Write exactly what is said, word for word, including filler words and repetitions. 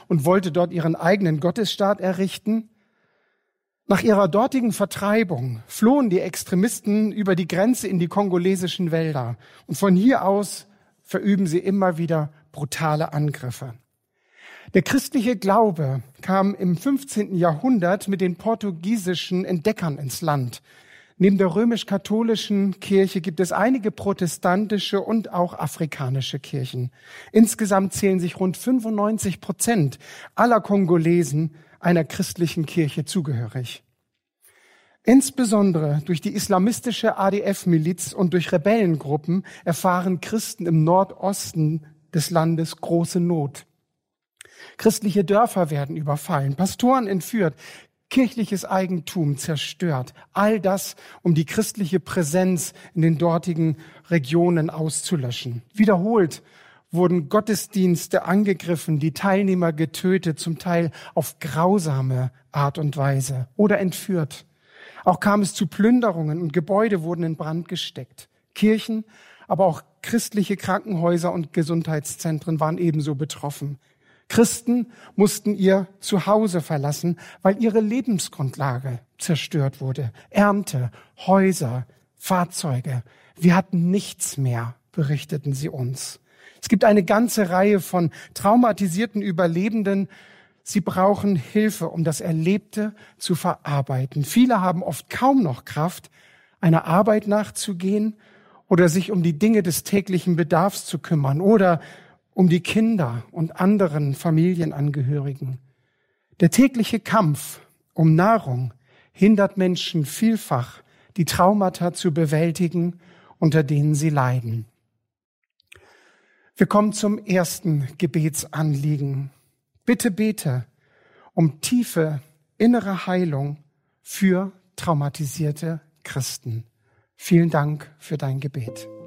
und wollte dort ihren eigenen Gottesstaat errichten. Nach ihrer dortigen Vertreibung flohen die Extremisten über die Grenze in die kongolesischen Wälder. Und von hier aus verüben sie immer wieder brutale Angriffe. Der christliche Glaube kam im fünfzehnten Jahrhundert mit den portugiesischen Entdeckern ins Land. Neben der römisch-katholischen Kirche gibt es einige protestantische und auch afrikanische Kirchen. Insgesamt zählen sich rund fünfundneunzig Prozent aller Kongolesen einer christlichen Kirche zugehörig. Insbesondere durch die islamistische A D F-Miliz und durch Rebellengruppen erfahren Christen im Nordosten des Landes große Not. Christliche Dörfer werden überfallen, Pastoren entführt, kirchliches Eigentum zerstört. All das, um die christliche Präsenz in den dortigen Regionen auszulöschen. Wiederholt wurden Gottesdienste angegriffen, die Teilnehmer getötet, zum Teil auf grausame Art und Weise oder entführt. Auch kam es zu Plünderungen und Gebäude wurden in Brand gesteckt. Kirchen, aber auch christliche Krankenhäuser und Gesundheitszentren waren ebenso betroffen. Christen mussten ihr Zuhause verlassen, weil ihre Lebensgrundlage zerstört wurde. Ernte, Häuser, Fahrzeuge. Wir hatten nichts mehr, berichteten sie uns. Es gibt eine ganze Reihe von traumatisierten Überlebenden. Sie brauchen Hilfe, um das Erlebte zu verarbeiten. Viele haben oft kaum noch Kraft, einer Arbeit nachzugehen oder sich um die Dinge des täglichen Bedarfs zu kümmern oder um die Kinder und anderen Familienangehörigen. Der tägliche Kampf um Nahrung hindert Menschen vielfach, die Traumata zu bewältigen, unter denen sie leiden. Wir kommen zum ersten Gebetsanliegen. Bitte bete um tiefe innere Heilung für traumatisierte Christen. Vielen Dank für dein Gebet.